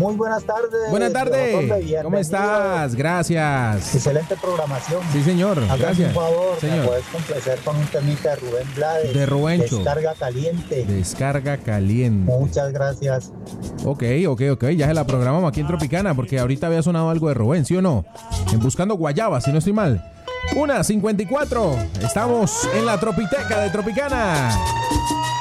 Muy buenas tardes. Buenas tardes. ¿Cómo estás? Gracias. Excelente programación. Sí, señor. Gracias. Por favor, señor. ¿me puedes complacer con un temita de Rubén Blades? De Rubencho. Descarga caliente. Descarga caliente. Muchas gracias. Ok. Ya se la programamos aquí en Tropicana, porque ahorita había sonado algo de Rubén, ¿sí o no? En Buscando Guayaba, si no estoy mal. 1:54. Estamos en la Tropiteca de Tropicana.